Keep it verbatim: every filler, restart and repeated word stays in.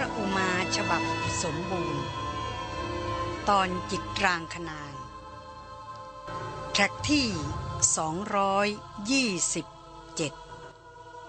ระอุมาฉบับสมบูรณ์ตอนจิตรางคนางแทร็กที่สองร้อยยี่สิบเจ็ด